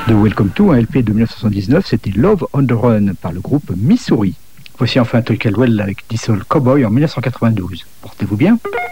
de Welcome To, un LP de 1979, c'était Love on the Run par le groupe Missouri. Voici enfin Tony Caldwell avec Diesel Cowboy en 1992. Portez-vous bien.